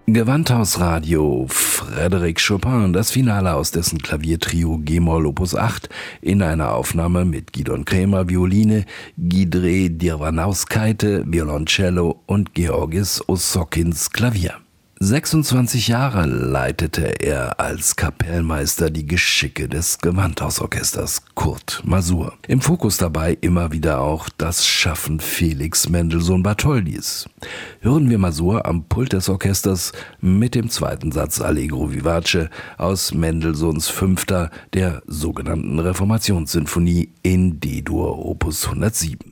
Gewandhausradio Frédéric Chopin, das Finale aus dessen Klaviertrio G-Moll Opus 8 in einer Aufnahme mit Gidon Kremer Violine, Gidre Dirvanauskaite Violoncello und Georgis Ossokins Klavier. 26 Jahre leitete er als Kapellmeister die Geschicke des Gewandhausorchesters Kurt Masur. Im Fokus dabei immer wieder auch das Schaffen Felix Mendelssohn Bartholdys. Hören wir Masur am Pult des Orchesters mit dem zweiten Satz Allegro vivace aus Mendelssohns 5. der sogenannten Reformationssinfonie in D-Dur Opus 107.